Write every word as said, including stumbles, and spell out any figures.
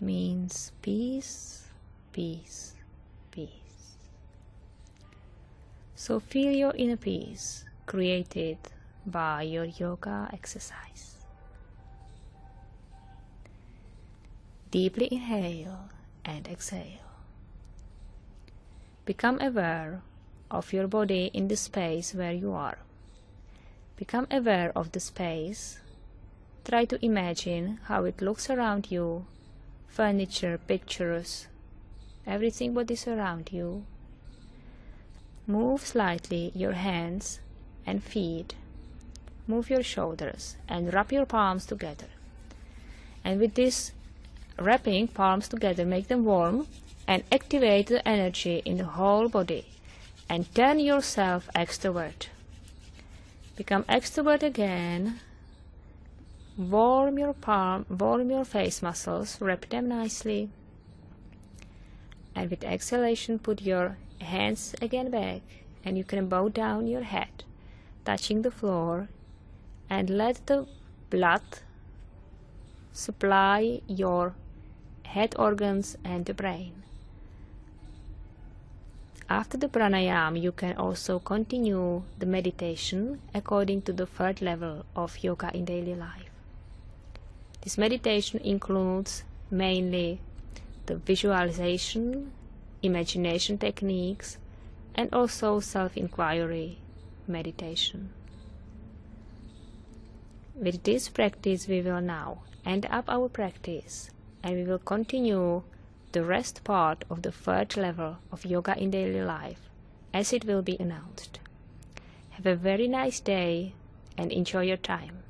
means peace, peace, peace. So feel your inner peace created by your yoga exercise. Deeply inhale and exhale. Become aware of your body in the space where you are. Become aware of the space. Try to imagine how it looks around you, furniture, pictures, everything what is around you. Move slightly your hands and feet. Move your shoulders and wrap your palms together. And with this wrapping palms together, make them warm and activate the energy in the whole body and turn yourself extrovert. Become extrovert again. Warm your palm, warm your face muscles, wrap them nicely. And with exhalation, put your hands again back and you can bow down your head, touching the floor, and let the blood supply your head organs and the brain. After the pranayama, you can also continue the meditation according to the third level of yoga in daily life. This meditation includes mainly the visualization, imagination techniques, and also self-inquiry meditation. With this practice, we will now end up our practice, and we will continue the rest part of the third level of yoga in daily life, as it will be announced. Have a very nice day and enjoy your time.